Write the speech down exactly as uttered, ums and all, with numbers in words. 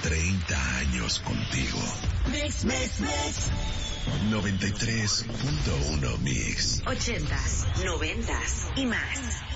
treinta años contigo. Mix, mix, mix. noventa y tres punto uno Mix. Ochentas, noventas y más.